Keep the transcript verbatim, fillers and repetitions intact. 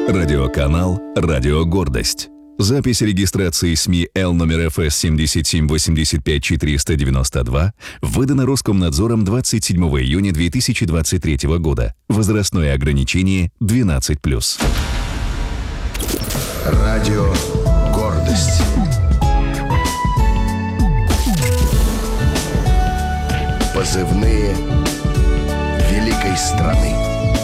Радиоканал «Радио Гордость». Запись регистрации СМИ Л номер эф эс семь семь восемь пять четыре девять два выдана Роскомнадзором двадцать седьмого июня две тысячи двадцать третьего года. Возрастное ограничение двенадцать плюс. Радио «Гордость». Позывные великой страны.